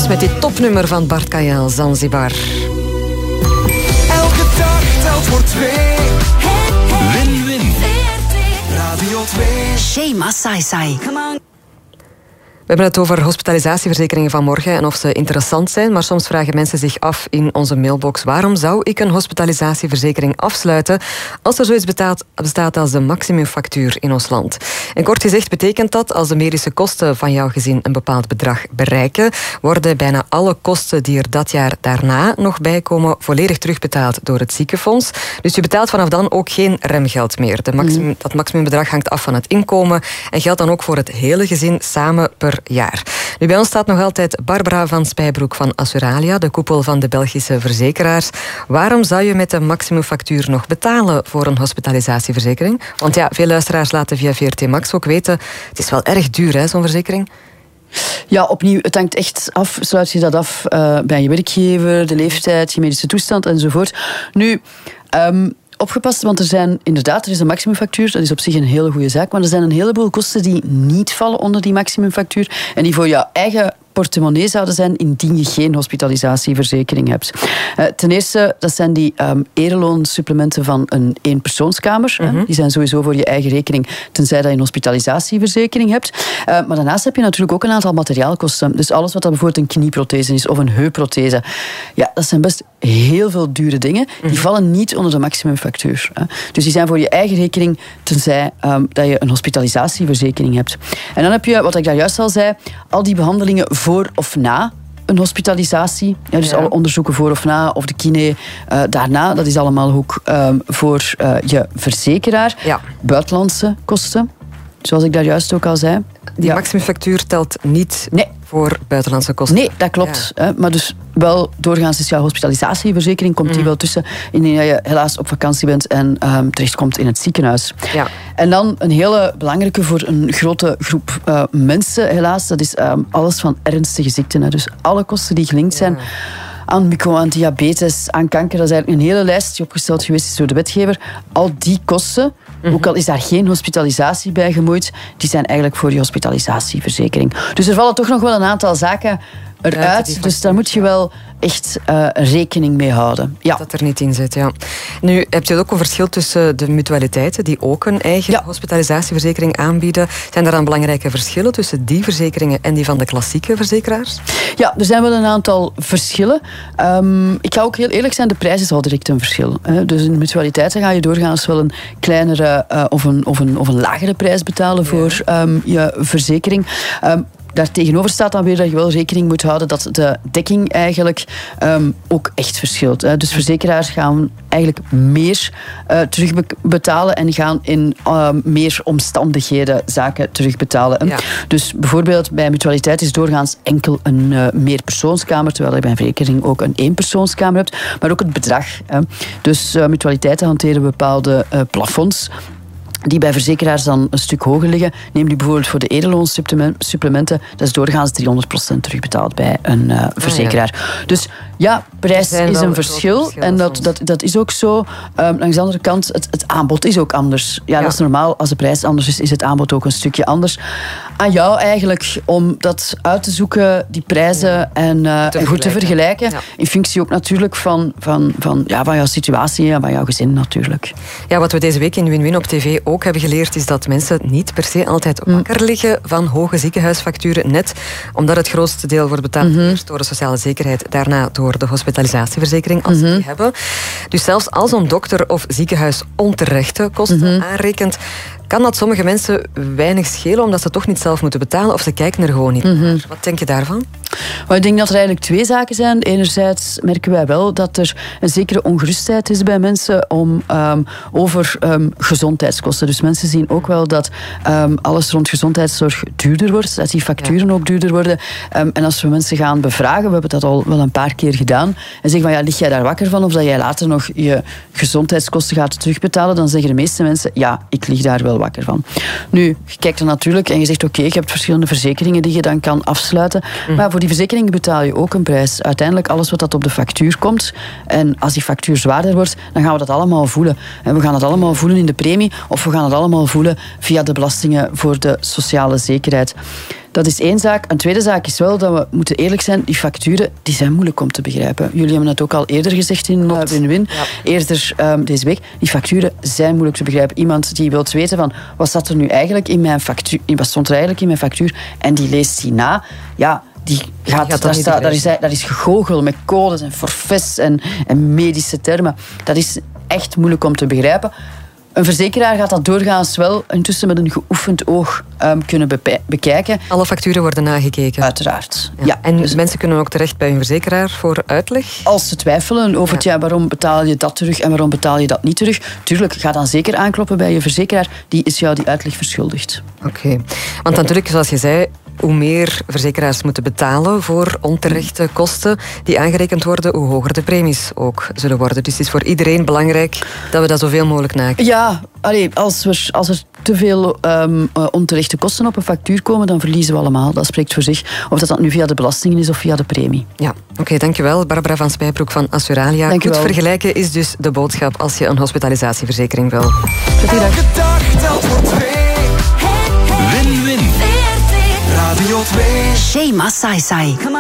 was met dit topnummer van Bart Kayal, Zanzibar. Elke dag telt voor twee. Win-win. Radio 2. Shema Sai. Come on. We hebben het over hospitalisatieverzekeringen van morgen en of ze interessant zijn, maar soms vragen mensen zich af in onze mailbox: waarom zou ik een hospitalisatieverzekering afsluiten als er zoiets bestaat als de maximumfactuur in ons land? En kort gezegd betekent dat als de medische kosten van jouw gezin een bepaald bedrag bereiken, worden bijna alle kosten die er dat jaar daarna nog bij komen volledig terugbetaald door het ziekenfonds. Dus je betaalt vanaf dan ook geen remgeld meer. Dat maximumbedrag hangt af van het inkomen en geldt dan ook voor het hele gezin samen per jaar. Nu, bij ons staat nog altijd Barbara van Spijbroek van Assuralia, de koepel van de Belgische verzekeraars. Waarom zou je met de maximumfactuur nog betalen voor een hospitalisatieverzekering? Want ja, veel luisteraars laten via VRT Max ook weten, het is wel erg duur, hè, zo'n verzekering. Ja, opnieuw, het hangt echt af. Sluit je dat af bij je werkgever, de leeftijd, je medische toestand enzovoort. Nu, opgepast, want er is een maximumfactuur, dat is op zich een hele goede zaak, maar er zijn een heleboel kosten die niet vallen onder die maximumfactuur en die voor jouw eigen portemonnee zouden zijn indien je geen hospitalisatieverzekering hebt. Ten eerste, dat zijn die ereloonsupplementen van een eenpersoonskamer. Die zijn sowieso voor je eigen rekening, tenzij dat je een hospitalisatieverzekering hebt. Maar daarnaast heb je natuurlijk ook een aantal materiaalkosten. Dus alles wat bijvoorbeeld een knieprothese is of een heupprothese. Ja, dat zijn best heel veel dure dingen. Die vallen niet onder de maximumfactuur. Dus die zijn voor je eigen rekening, tenzij dat je een hospitalisatieverzekering hebt. En dan heb je, wat ik daar juist al zei, al die behandelingen voor of na een hospitalisatie. Ja, dus alle onderzoeken voor of na, of de kine daarna, dat is allemaal ook voor je verzekeraar. Ja. Buitenlandse kosten, zoals ik daar juist ook al zei. Die maximumfactuur telt niet voor buitenlandse kosten. Nee, dat klopt. Ja. Maar dus wel, doorgaans is jouw hospitalisatieverzekering, komt die wel tussen, indien je helaas op vakantie bent en terechtkomt in het ziekenhuis. Ja. En dan een hele belangrijke voor een grote groep mensen, helaas, dat is alles van ernstige ziekten. Hè. Dus alle kosten die gelinkt zijn aan micro, aan diabetes, aan kanker, dat is eigenlijk een hele lijst die opgesteld geweest is door de wetgever. Al die kosten, ook al is daar geen hospitalisatie bij gemoeid, die zijn eigenlijk voor je hospitalisatieverzekering. Dus er vallen toch nog wel een aantal zaken eruit, dus daar moet je wel echt rekening mee houden. Ja. Dat er niet in zit, ja. Nu, heb je ook een verschil tussen de mutualiteiten die ook een eigen hospitalisatieverzekering aanbieden? Zijn er dan belangrijke verschillen tussen die verzekeringen en die van de klassieke verzekeraars? Ja, er zijn wel een aantal verschillen. Ik ga ook heel eerlijk zijn, de prijs is al direct een verschil. Dus in mutualiteiten ga je doorgaans wel een kleinere of een lagere prijs betalen voor je verzekering. Daartegenover staat dan weer dat je wel rekening moet houden dat de dekking eigenlijk ook echt verschilt. Dus verzekeraars gaan eigenlijk meer terugbetalen en gaan in meer omstandigheden zaken terugbetalen. Ja. Dus bijvoorbeeld bij mutualiteit is doorgaans enkel een meerpersoonskamer, terwijl je bij een verzekering ook een eenpersoonskamer hebt, maar ook het bedrag. Dus mutualiteiten hanteren bepaalde plafonds die bij verzekeraars dan een stuk hoger liggen. Neem die bijvoorbeeld voor de ereloonsupplementen. Dat is doorgaans 300% terugbetaald bij een verzekeraar. Ja. Dus ja, prijs is een verschil. En dat is ook zo. Langs de andere kant, het aanbod is ook anders. Ja, dat is normaal. Als de prijs anders is het aanbod ook een stukje anders. Aan jou eigenlijk om dat uit te zoeken, die prijzen, en goed te vergelijken. Ja. In functie ook natuurlijk van jouw situatie en van jouw gezin natuurlijk. Ja, wat we deze week in Win-Win op tv ook hebben geleerd, is dat mensen niet per se altijd wakker liggen van hoge ziekenhuisfacturen. Net omdat het grootste deel wordt betaald eerst door de sociale zekerheid, daarna door de hospitalisatieverzekering, als ze die hebben. Dus zelfs als een dokter of ziekenhuis onterechte kosten aanrekent, kan dat sommige mensen weinig schelen, omdat ze toch niet zelf moeten betalen, of ze kijken er gewoon niet naar. Wat denk je daarvan? Maar ik denk dat er eigenlijk twee zaken zijn. Enerzijds merken wij wel dat er een zekere ongerustheid is bij mensen over gezondheidskosten. Dus mensen zien ook wel dat alles rond gezondheidszorg duurder wordt, dat die facturen ook duurder worden. En als we mensen gaan bevragen, we hebben dat al wel een paar keer gedaan, en zeggen van, lig jij daar wakker van, of dat jij later nog je gezondheidskosten gaat terugbetalen, dan zeggen de meeste mensen, ja, ik lig daar wel wakker van. Nu, je kijkt er natuurlijk en je zegt, oké, je hebt verschillende verzekeringen die je dan kan afsluiten, maar voor die die verzekering betaal je ook een prijs. Uiteindelijk alles wat dat op de factuur komt. En als die factuur zwaarder wordt, dan gaan we dat allemaal voelen. En we gaan het allemaal voelen in de premie, of we gaan het allemaal voelen via de belastingen voor de sociale zekerheid. Dat is één zaak. Een tweede zaak is wel dat we moeten eerlijk zijn, die facturen die zijn moeilijk om te begrijpen. Jullie hebben het ook al eerder gezegd in Win-Win. Ja. Eerder deze week. Die facturen zijn moeilijk te begrijpen. Iemand die wil weten van wat zat er nu eigenlijk in mijn factuur, wat stond er eigenlijk in mijn factuur, en die leest die na. Ja, dat is gegoochel met codes en forfaits en medische termen. Dat is echt moeilijk om te begrijpen. Een verzekeraar gaat dat doorgaans wel intussen met een geoefend oog kunnen bekijken. Alle facturen worden nagekeken? Uiteraard. Ja. En dus mensen kunnen ook terecht bij hun verzekeraar voor uitleg? Als ze twijfelen over waarom betaal je dat terug en waarom betaal je dat niet terug. Tuurlijk, ga dan zeker aankloppen bij je verzekeraar. Die is jou die uitleg verschuldigd. Oké. Want natuurlijk, zoals je zei, hoe meer verzekeraars moeten betalen voor onterechte kosten die aangerekend worden, hoe hoger de premies ook zullen worden. Dus het is voor iedereen belangrijk dat we dat zoveel mogelijk nakijken. Ja, als er te veel onterechte kosten op een factuur komen, dan verliezen we allemaal. Dat spreekt voor zich. Of dat nu via de belastingen is of via de premie. Ja, oké, dankjewel. Barbara van Spijbroek van Assuralia. Goed vergelijken is dus de boodschap als je een hospitalisatieverzekering wil. Elke dag telt voor 2. Win-win. Radio 2. Shema Sai Sai.